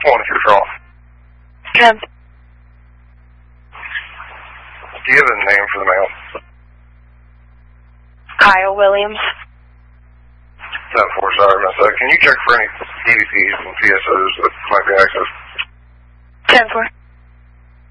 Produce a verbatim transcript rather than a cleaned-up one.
One, if you're off. Ten. Do you have a name for the male? Kyle Williams. ten four, sorry, miss. Uh, can you check for any D V Ps and P S Os that might be active? Ten four.